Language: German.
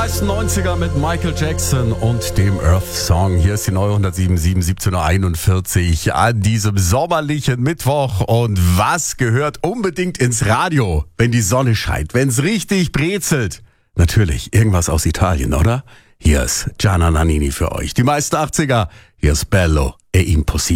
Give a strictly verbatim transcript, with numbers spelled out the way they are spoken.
meisten neunziger mit Michael Jackson und dem Earth Song. Hier ist die neue hundertsieben Komma sieben, siebzehn Uhr einundvierzig an diesem sommerlichen Mittwoch. Und was gehört unbedingt ins Radio, wenn die Sonne scheint, wenn es richtig brezelt? Natürlich irgendwas aus Italien, oder? Hier ist Gianna Nannini für euch. Die meisten achtziger. Hier ist Bello e Impossibile.